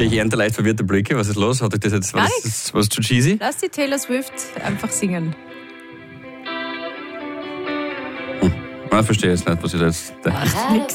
Okay, ich ernte leicht verwirrte Blicke. Was ist los? Hat euch das jetzt was zu cheesy? Lass die Taylor Swift einfach singen. Ich verstehe jetzt nicht, was ihr da jetzt... Nix.